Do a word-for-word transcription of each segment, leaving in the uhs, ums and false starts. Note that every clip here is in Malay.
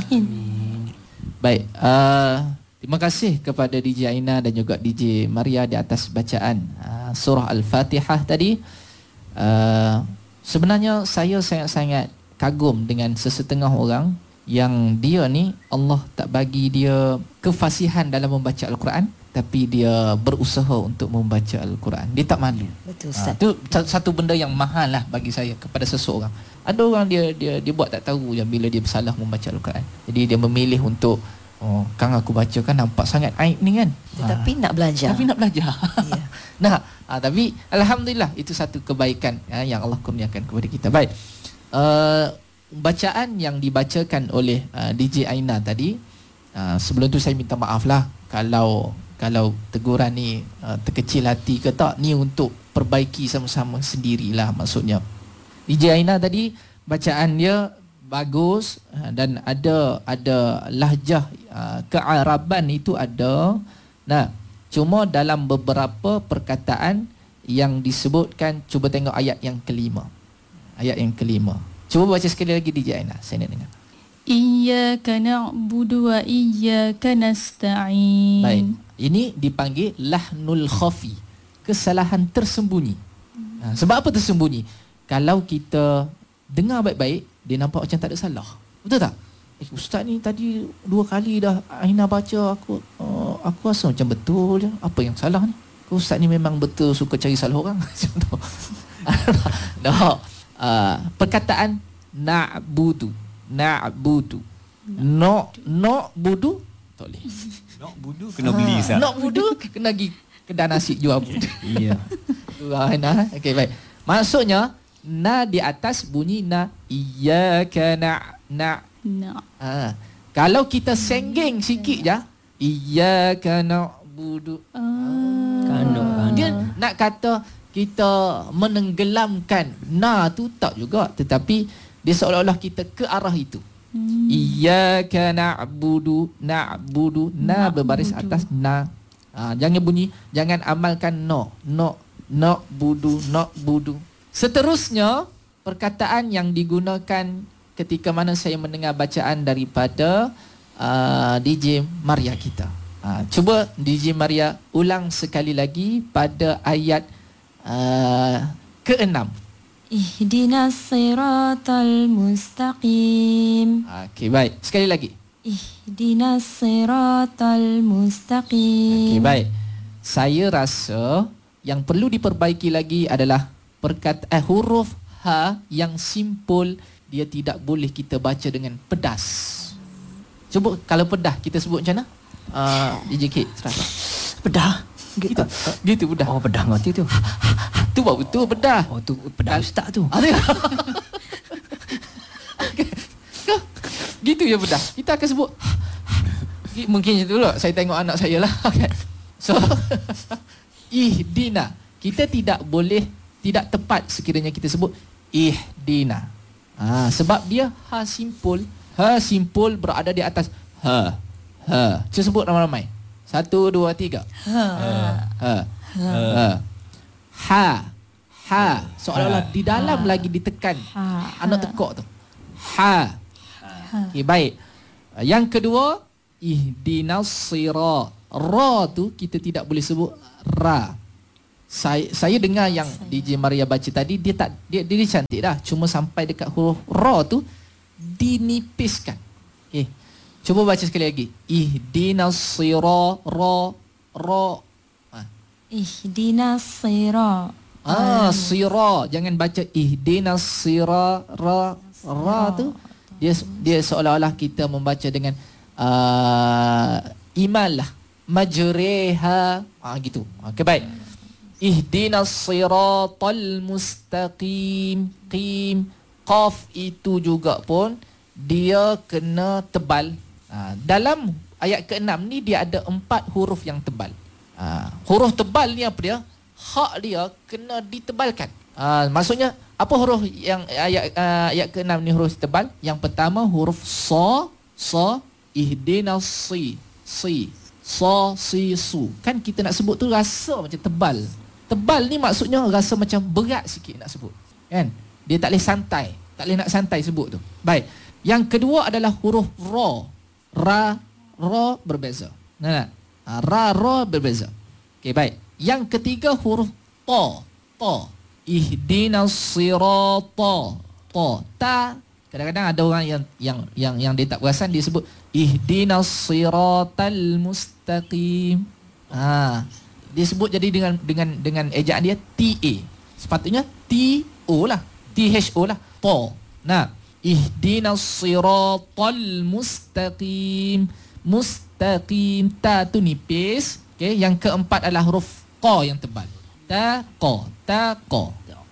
Amin. Baik, uh, terima kasih kepada D J Aina dan juga D J Maria di atas bacaan uh, surah Al-Fatihah tadi. Uh, sebenarnya saya sangat-sangat kagum dengan sesetengah orang yang dia ni Allah tak bagi dia kefasihan dalam membaca Al-Quran, tapi dia berusaha untuk membaca Al-Quran. Dia tak malu. Betul Ustaz. Itu ha, satu benda yang mahal lah bagi saya kepada seseorang. Ada orang dia dia dia buat tak tahu yang bila dia bersalah membaca Al-Quran. Jadi dia memilih untuk, oh, Kang aku baca kan nampak sangat aib ni kan. Tetapi ha, nak belajar. Tapi nak belajar. Ya. Nah, ha, tapi alhamdulillah itu satu kebaikan ha, yang Allah kurniakan kepada kita. Baik. Uh, bacaan yang dibacakan oleh uh, D J Aina tadi, uh, sebelum tu saya minta maaf lah kalau kalau teguran ni uh, terkecil hati ke tak, ni untuk perbaiki sama-sama sendirilah maksudnya. D J Aina tadi bacaan dia bagus uh, dan ada ada lahjah uh, kearaban itu ada. Nah, cuma dalam beberapa perkataan yang disebutkan, cuba tengok ayat yang kelima. Ayat yang kelima. Cuba baca sekali lagi D J Aina, saya nak dengar. Iyyaka na'budu wa iyyaka nasta'in. Baik. Ini dipanggil lahnul khafi, kesalahan tersembunyi. Ha, sebab apa tersembunyi? Kalau kita dengar baik-baik, dia nampak macam tak ada salah. Betul tak? Eh, ustaz ni tadi dua kali dah Aina baca, aku uh, aku rasa macam betul je. Apa yang salah ni? Ustaz ni memang betul suka cari salah orang. Macam tu. No. Uh, perkataan na'budu, na'budu, no no budu tak boleh. Nak budu kena beli Ustaz. Nak budu kena pergi kedai nasi jual budu. Iya. Wah, nah. Okey, baik. Maksudnya na di atas bunyi na, iyyaka na na. Na. Ha. Kalau kita senggeng sikit je, iyyaka na'budu. Ah. Kano kan. Dia nak kata kita menenggelamkan na tu tak juga, tetapi dia seolah-olah kita ke arah itu. Hmm. Iyyaka na'budu, na'budu, na berbaris atas na. Ha, jangan bunyi, jangan amalkan no, no, no budu, no budu. Seterusnya perkataan yang digunakan ketika mana saya mendengar bacaan daripada uh, D J Maria kita. Ha, cuba D J Maria ulang sekali lagi pada ayat uh, keenam. Ihdinas siratal mustaqim. Okey, baik. Sekali lagi. Ihdinas siratal mustaqim. Okey, baik. Saya rasa yang perlu diperbaiki lagi adalah perkataan eh, huruf ha yang simpul, dia tidak boleh kita baca dengan pedas. Cuba kalau pedah kita sebut macam mana? Uh, D J K, serah. Pedah. Gitu. Gitu pedah. Oh, pedah mati tu. Tu baru betul pedah. Oh, tu pedah ustaz tu. Ada. Gitu ya pedah. Kita akan sebut. Mungkin macam tu dulu. Saya tengok anak saya lah. So, ihdina. Kita tidak boleh, tidak tepat sekiranya kita sebut ihdina. Ha, sebab dia ha simpul. Ha simpul berada di atas ha. Ha. Cuba sebut ramai-ramai. Satu, dua, tiga. Ha. Ha. Ha. Ha. Ha. Seolah-olah di dalam lagi ditekan. Ha. Anak tekuk tu. Ha. Okey, baik. Yang kedua, ihdinas sirat. Ra tu kita tidak boleh sebut ra. Saya saya dengar yang D J Maria baca tadi, dia tak dia dia cantik dah. Cuma sampai dekat huruf ra tu dinipiskan. Okey. Cuba baca sekali lagi. Ihdinas sirat ra ra. Ha. Ihdinas sirat. Ah, sira. Jangan baca ihdinas sira ra ra tu. Dia dia seolah-olah kita membaca dengan uh, imal lah. Majriha. Ah gitu. Okey, baik. Ihdinas siratal mustaqim. Qim. Qaf itu juga pun dia kena tebal. Ha, dalam ayat keenam ni dia ada empat huruf yang tebal. Ha, huruf tebal ni apa dia? Hak dia kena ditebalkan. Ha, maksudnya apa huruf yang ayat uh, ayat keenam ni huruf tebal? Yang pertama huruf sa, sa, ihdinas si, si, sa, si, su. Kan kita nak sebut tu rasa macam tebal. Tebal ni maksudnya rasa macam berat sikit nak sebut. Kan? Dia tak boleh santai. Tak boleh nak santai sebut tu. Baik. Yang kedua adalah huruf ra. Ra, ra berbeza. Nah, nah. Ra, ra berbeza. Okey, baik. Yang ketiga huruf ta. Ta. Ihdinas sirata. Ta. Ta. Kadang-kadang ada orang yang yang yang yang dia tak perasan, dia sebut ihdinas siratal mustaqim. Ha, dia sebut jadi dengan dengan dengan ejaan dia T A. Sepatutnya T O lah. T H O lah. Ta. Nah, ihdinas siratal mustaqim. Mustaqim. Ta tu nipis. Okey, yang keempat adalah huruf qa yang tebal. Ta qa. Ta qa.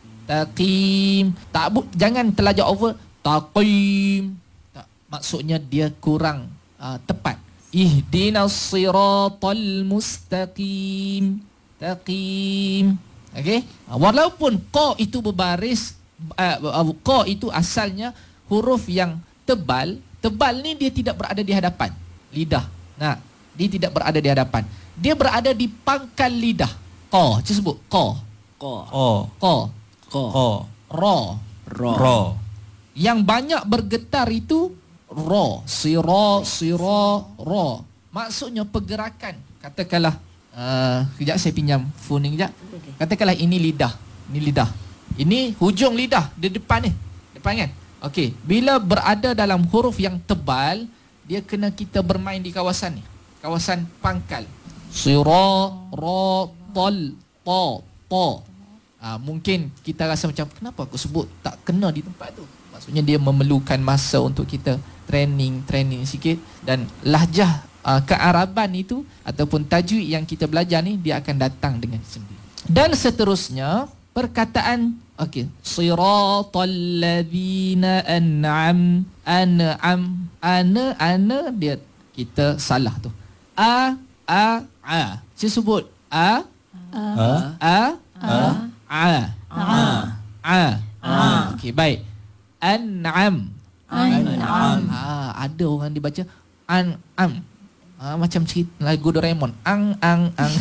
Taqim. Tak bu, jangan terlajar over taqim. Tak, maksudnya dia kurang uh, tepat. Ihdinas siratal mustaqim. Taqim. Okey? Walaupun qa itu berbaris, uh, qa itu asalnya huruf yang tebal. Tebal ni dia tidak berada di hadapan lidah. Nah, dia tidak berada di hadapan. Dia berada di pangkal lidah. Qa, cuba sebut qa. Qa. Qa. Qa. Ra. Ra. Ra. Yang banyak bergetar itu ra, sira, sira, ra. Maksudnya pergerakan. Katakanlah uh, kejap saya pinjam phone ni kejap. Katakanlah ini lidah, ini lidah. Ini hujung lidah di depan ni. Depan kan? Okey, bila berada dalam huruf yang tebal, dia kena kita bermain di kawasan ni. Kawasan pangkal. Sira, ra, tal, ta, ta. Ah, mungkin kita rasa macam kenapa aku sebut tak kena di tempat tu. Maksudnya dia memerlukan masa untuk kita training, training sikit. Dan lahjah uh, kearaban itu ataupun tajwid yang kita belajar ni, dia akan datang dengan sendiri. Dan seterusnya, perkataan, okey, siratal ladzina an'am, an'am, ana, ana, dia kita salah tu. A, a, a. Saya sebut a, A. a, A. a, a, a. Okey, baik. An'am. An'am. Ah, ada orang dibaca an'am. Ah, macam cerita lagu Doraemon. Ang ang ang.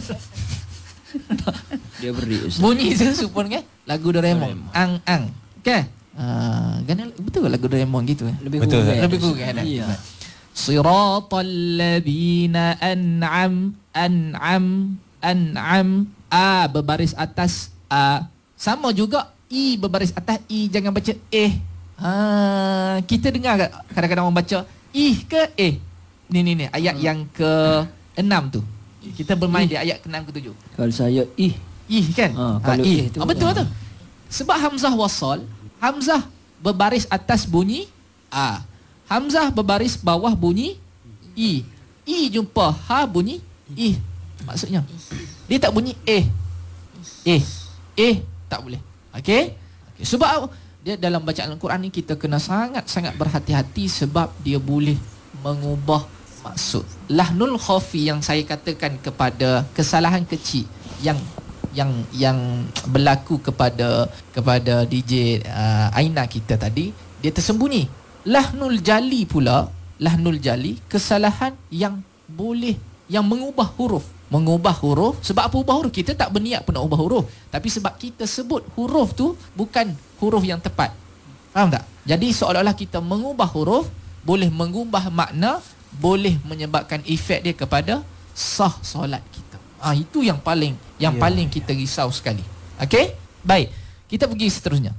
Dia beri Ustaz. Bunyi serupa kan? Lagu Doraemon. Ang ang. Okey. Ah, kan betul ke lagu Doraemon gitu eh? Lebih betul. Kurang. Lebih kurang kan? Iya. Siratal ladzina an'am, an'am, an'am. A berbaris atas a. Sama juga I berbaris atas I, jangan baca eh. Ha, kita dengar kadang-kadang orang baca I ke eh. Ni ni ni ayat hmm. yang ke enam tu. Kita bermain di ayat ke enam ke tujuh. Kalau saya ih. Ih kan? Ha, Ha, kalau ih. eh tu. Ha, betul tu. Sebab hamzah wasal, hamzah berbaris atas bunyi a. Hamzah berbaris bawah bunyi i. I jumpa ha bunyi ih. Maksudnya dia tak bunyi eh. Eh. Eh tak boleh. Okey? Okay. Sebab dia dalam bacaan Al-Quran ni kita kena sangat-sangat berhati-hati sebab dia boleh mengubah maksud. Lahnul khafi yang saya katakan kepada kesalahan kecil yang yang yang berlaku kepada kepada D J uh, Aina kita tadi, dia tersembunyi. Lahnul jali pula, lahnul jali kesalahan yang boleh yang mengubah huruf. Mengubah huruf. Sebab apa ubah huruf? Kita tak berniat pun nak ubah huruf, tapi sebab kita sebut huruf tu bukan huruf yang tepat. Faham tak? Jadi seolah-olah kita mengubah huruf boleh mengubah makna, boleh menyebabkan efek dia kepada sah solat kita. Ah, itu yang paling yang yeah. paling kita risau sekali. Okey? Baik. Kita pergi seterusnya.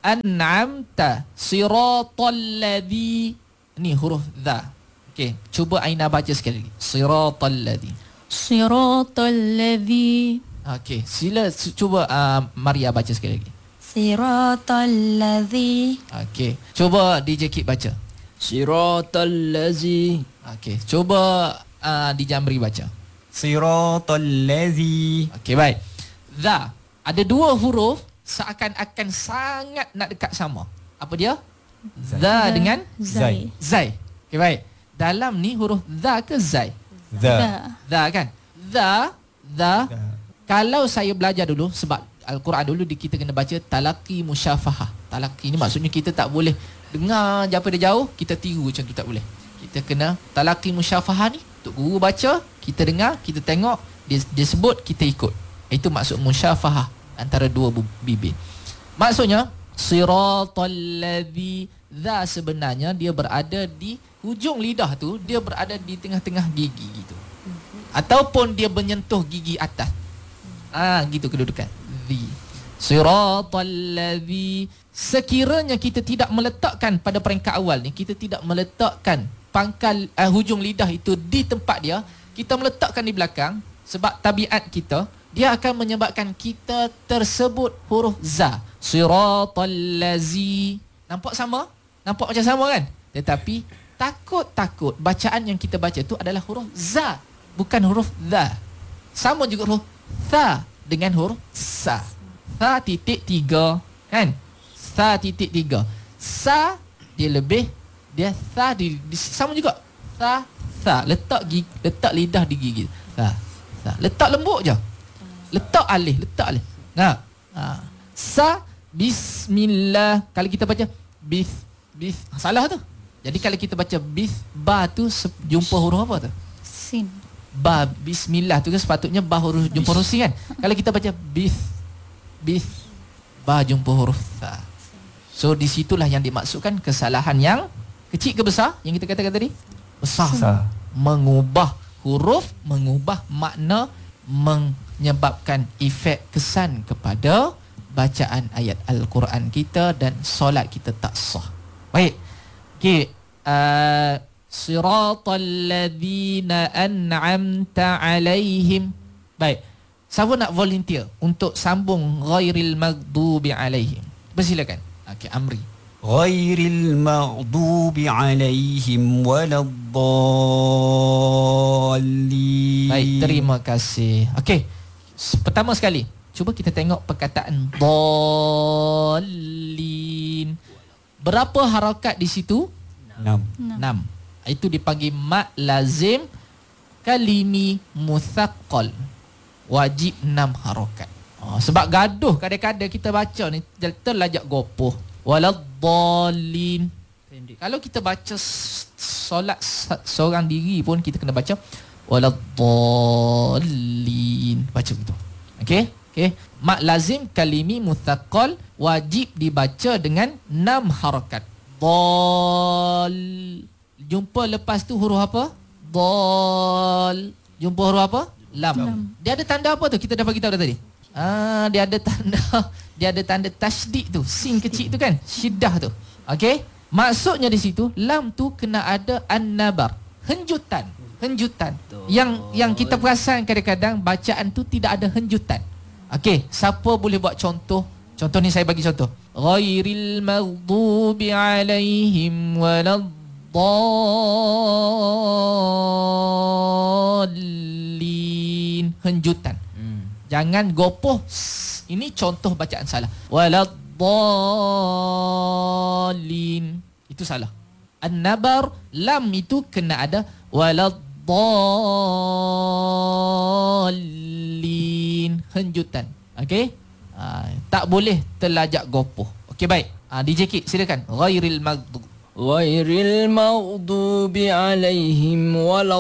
An'amta siratal ladzi. Ni huruf dha. Okey, cuba Aina baca sekali lagi. Siratal ladzi. Siratal ladzi. Okey, sila cuba uh, Maria baca sekali lagi. Siratal ladzi. Okey, cuba D J Kid baca. Siratal ladzi. Okey, cuba uh, D J Amri baca. Siratal ladzi. Okey, baik. Dha, ada dua huruf seakan-akan sangat nak dekat sama. Apa dia? Dha dengan Zai. Zai. Okey, baik. Dalam ni huruf dha ke zai? The. Dha kan? Dha, dha. Kalau saya belajar dulu, sebab Al-Quran dulu kita kena baca talaqi musyafahah. Talaqi ni maksudnya kita tak boleh dengar daripada jauh, kita tiru macam tu, tak boleh. Kita kena talaqi musyafahah ni, untuk guru baca, kita dengar, kita tengok, dia, dia sebut, kita ikut. Itu maksud musyafahah, antara dua bibir. Maksudnya siratal ladzi Za sebenarnya dia berada di hujung lidah tu, dia berada di tengah-tengah gigi gitu. Ataupun dia menyentuh gigi atas. Ah, gitu kedudukan. Zi. Siratal ladzi, sekiranya kita tidak meletakkan pada peringkat awal ni, kita tidak meletakkan pangkal uh, hujung lidah itu di tempat dia, kita meletakkan di belakang, sebab tabiat kita, dia akan menyebabkan kita tersebut huruf za. Siratal ladzi. Nampak sama? Nampak macam sama kan? Tetapi takut-takut bacaan yang kita baca tu adalah huruf za, bukan huruf za. Sama juga huruf tha dengan huruf sa. Tha titik tiga kan? Tha titik tiga. Sa dia lebih, dia tha di, di sama juga. Tha tha letak gigi, letak lidah di gigi. Tha tha letak lembut je. Letak alih, letak alih. Nah, ha. Sa bismillah. Kalau kita baca bis bis salah tu. Jadi kalau kita baca bis ba tu jumpa huruf apa tu? Sin. Ba bismillah tu kan sepatutnya ba huruf jumpa huruf sin kan. Kalau kita baca bis bis ba jumpa huruf tha. So di situlah yang dimaksudkan kesalahan yang kecil ke besar yang kita katakan tadi? Besar. Besar. Mengubah huruf, mengubah makna, menyebabkan efek kesan kepada bacaan ayat Al-Quran kita dan solat kita tak sah. Baik. Okey, uh, siratal ladzina an'amta alaihim. Baik. Siapa nak volunteer untuk sambung ghairil maghdubi alaihim? Persilakan. Okey, Amri. Ghairil maghdubi alaihim waladdallin. Baik, terima kasih. Okey. Pertama sekali, cuba kita tengok perkataan dallin. Berapa harakat di situ? Enam. Enam. Itu dipanggil mat lazim kalimi muthaqqal. Wajib enam harakat. Oh, sebab gaduh kadang-kadang kita baca ni terlajak gopoh. Waladdallin. Kalau kita baca solat seorang diri pun kita kena baca waladdallin. Baca begitu. Okey? Okey. Mat lazim kalimi muthaqqal wajib dibaca dengan enam harakat. Dal. Jumpa lepas tu huruf apa? Dal. Jumpa huruf apa? Lam. Lam. Dia ada tanda apa tu? Kita dah bagi tahu dah tadi. Ah, dia ada tanda dia ada tanda tasydid tu, sin kecil tu kan? Syiddah tu. Okey? Maksudnya di situ lam tu kena ada an-nabar, henjutan, henjutan. Yang yang kita perasan kadang-kadang bacaan tu tidak ada henjutan. Okey, siapa boleh buat contoh? Contoh ni saya bagi contoh. Ghairil maghdubi alaihim waladdallin. Henjutan. Hmm. Jangan gopoh. Ini contoh bacaan salah. Waladdallin. Itu salah. An-nabar lam itu kena ada waladdallin. Henjutan. Okey? Ha, tak boleh terlajak gopoh. Okey, baik. Ha, D J Kik silakan. Ghairil maghdub. Ghairil maghdubi alaihim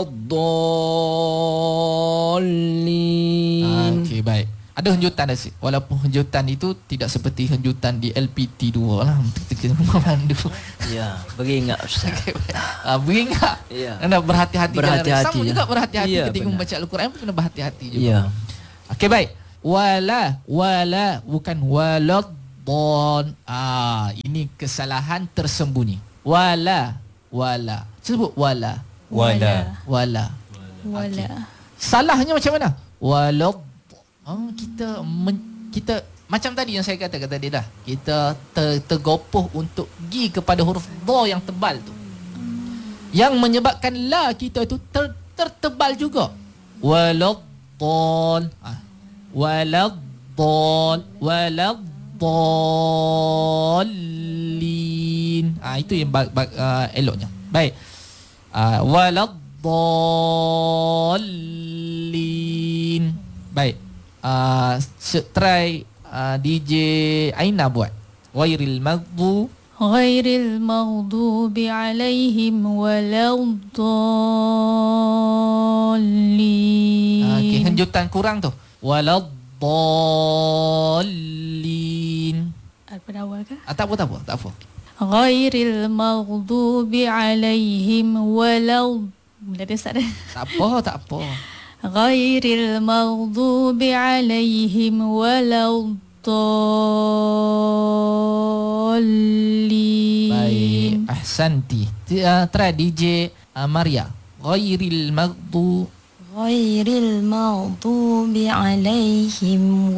waladdallin. Ha, okey, baik. Ada henjutan dah sikit. Walaupun henjutan itu tidak seperti henjutan di L P T dua lah. Untuk rumah pandu. Ya, beringat Ustaz. Ha, beringat. Ya. Anda berhati-hati. Berhati-hati. Sama juga berhati-hati Ya, ketika benar. membaca Al-Quran pun kena berhati-hati juga. Ya. Okey, baik. Wala, wala bukan waladdon. Ah, ini kesalahan tersembunyi. Wala, wala. Sebut wala. Wala. Wala. Wala. Salahnya macam mana? Walad. Oh, kita men, kita macam tadi yang saya katakan tadi dah. Kita ter, tergopoh untuk gi kepada huruf dha yang tebal tu. Yang menyebabkan la kita itu ter, tertebal juga. Waladdon. Ah. Waladdon. Waladdallin. Ah, itu yang ba, ba, uh, eloknya. Baik. Uh, Waladdallin. Baik. Uh, try uh, D J Aina buat. Ghairil maghdu. Ghairil maghdubi alaihim waladdallin. Uh, okay, henjutan kurang tu. Waladdallin. Daripada awal ke? Ah, tak apa, tak apa, tak apa. Ghairil maghdubi alaihim walad. Dah dia start dah. Tak apa, tak apa. Ghairil maghdubi alaihim waladdallin. Baik, ahsanti. Uh, try D J uh, Maria. Ghairil maghdu Ghairil maghdubi alaihim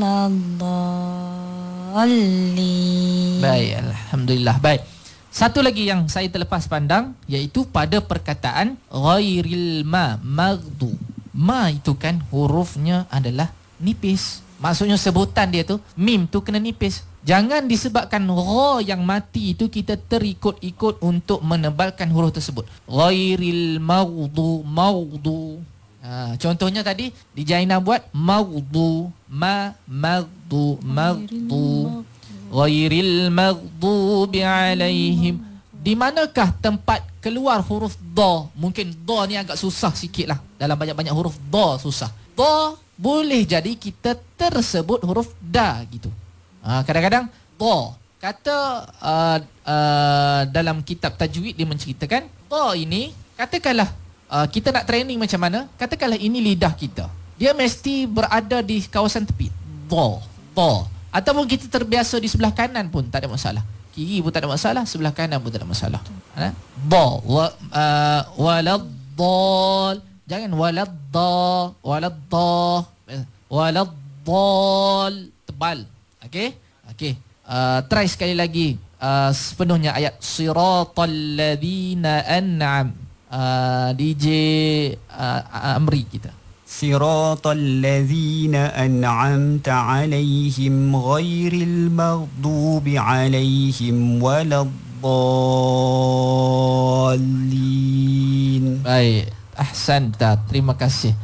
waladdallin. Baik, alhamdulillah. Baik. Satu lagi yang saya terlepas pandang iaitu pada perkataan ghairil ma maghdu. Ma itu kan hurufnya adalah nipis. Maksudnya sebutan dia tu mim tu kena nipis. Jangan disebabkan gha yang mati itu kita terikut-ikut untuk menebalkan huruf tersebut. Ghairil maghdu maghdu. Ha, contohnya tadi di Jaina buat maghdu ma maghdu maghdu. Ghairil maghdubi alaihim. Di manakah tempat keluar huruf da? Mungkin da ni agak susah sikit lah. Dalam banyak-banyak huruf da susah. Da boleh jadi kita tersebut huruf da gitu. Ha, kadang-kadang da. Kata uh, uh, dalam kitab tajwid dia menceritakan da ini, katakanlah uh, kita nak training macam mana? Katakanlah ini lidah kita. Dia mesti berada di kawasan tepi. Da, da. Ataupun kita terbiasa di sebelah kanan pun tak ada masalah. Kiri pun tak ada masalah, sebelah kanan pun tak ada masalah. Ha? Da wa uh, waladdall. Jangan waladda, waladda, waladdall, tebal. Okey? Okey. Uh, try sekali lagi uh, sepenuhnya ayat siratal ladzina an'am. Uh, D J uh, Amri kita. صراط الذين أنعمت عليهم غير المغضوب عليهم ولا الضالين. Baik, ahsanta. Terima kasih.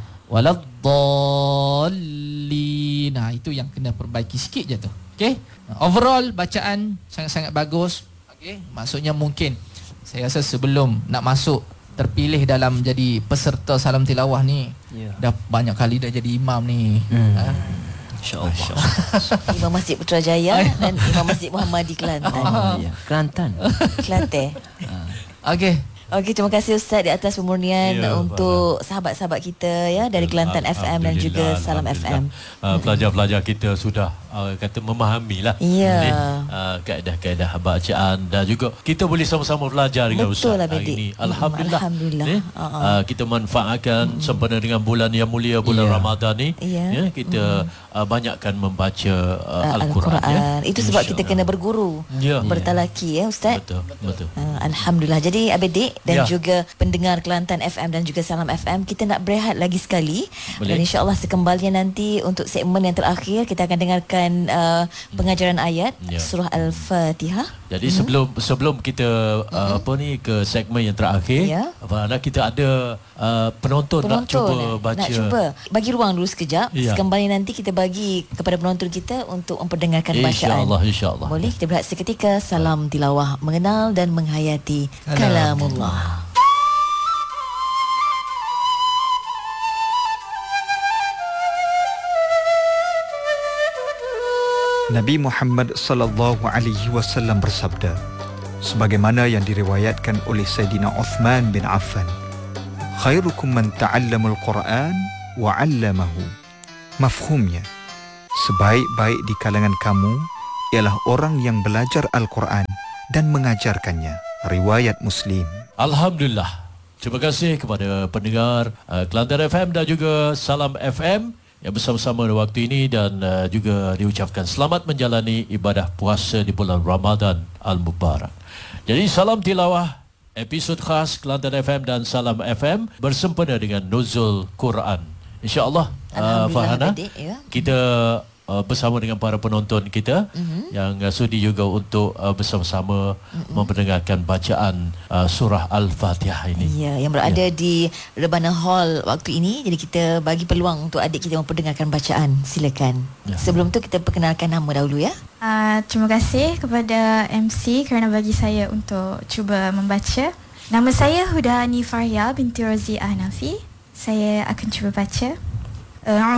Waladdallin. Nah, itu yang kena perbaiki sikit je tu. Okey. Overall bacaan sangat-sangat bagus. Okey. Maksudnya mungkin saya rasa sebelum nak masuk terpilih dalam jadi peserta salam tilawah ni, yeah, dah banyak kali dah jadi imam ni. Hmm. Ha? InsyaAllah. Insya Imam Masjid Putrajaya dan Imam Masjid Muhammadi Kelantan. oh, ya. Kelantan. Kelantan. Okey. Okey, terima kasih Ustaz di atas pemurnian Ya, untuk sahabat-sahabat kita ya dari Kelantan F M dan juga Salam F M. Uh, pelajar-pelajar kita sudah uh, kata memahamilah Ya. uh, kaedah-kaedah bacaan dan juga kita boleh sama-sama belajar dengan Betul Ustaz lah, hari Bedik. ini. Alhamdulillah. Alhamdulillah. Eh, Uh-uh. uh, kita manfaatkan hmm. sempena dengan bulan yang mulia, bulan Ya. Ramadan ni. Ya. Ya, kita hmm. uh, banyakkan membaca uh, Uh, Al-Quran. Al-Quran. Ya. Itu sebab kita kena berguru, Ya. bertalaki ya Ustaz. Betul, betul. Uh, Alhamdulillah. Jadi Abedik dan Ya. juga pendengar Kelantan F M dan juga Salam F M, kita nak berehat lagi sekali. Boleh. Dan insya-Allah sekembalinya nanti untuk segmen yang terakhir kita akan dengarkan uh, pengajaran ayat Ya. surah Al-Fatihah. Jadi hmm. sebelum sebelum kita uh, apa ni ke segmen yang terakhir, Ya. apa anda kita ada uh, penonton, nak Penonton cuba eh, baca. nak cuba bagi ruang dulu sekejap. Ya. Sekembali nanti kita bagi kepada penonton kita untuk memperdengarkan bacaan. InsyaAllah, insyaAllah. Boleh kita berehat seketika. Salam tilawah, mengenal dan menghayati kalamullah. Nabi Muhammad sallallahu alaihi wasallam bersabda, sebagaimana yang diriwayatkan oleh Sayyidina Uthman bin Affan, khairukum man ta'allamul Quran wa 'allamahu. Mafhumnya, sebaik-baik di kalangan kamu ialah orang yang belajar Al-Quran dan mengajarkannya. Riwayat Muslim. Alhamdulillah. Terima kasih kepada pendengar uh, Kelantan F M dan juga Salam F M yang bersama-sama waktu ini dan uh, juga diucapkan selamat menjalani ibadah puasa di bulan Ramadan Al-Mubarak. Jadi Salam Tilawah, episod khas Kelantan F M dan Salam F M bersempena dengan Nuzul Quran. InsyaAllah, uh, Farhana, Adik, ya. kita uh, bersama dengan para penonton kita Mhm. yang uh, sudi juga untuk uh, bersama-sama memperdengarkan bacaan uh, surah Al-Fatihah ini. Ya, yang berada di Rebana Hall waktu ini. Jadi kita bagi peluang untuk adik kita memperdengarkan bacaan. Silakan. Ya. Sebelum tu kita perkenalkan nama dahulu ya. Uh, terima kasih kepada M C kerana bagi saya untuk cuba membaca. Nama saya Huda Ani Faria binti Rozi Ahnafi. Saya akan cuba baca.